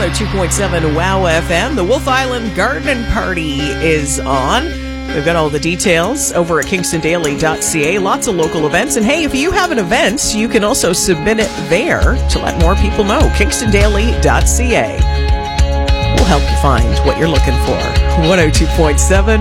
102.7 WOW FM. The Wolf Island Garden Party is on. We've got all the details over at kingstondaily.ca. Lots of local events. And hey, if you have an event, you can also submit it there to let more people know. kingstondaily.ca. We'll help you find what you're looking for. 102.7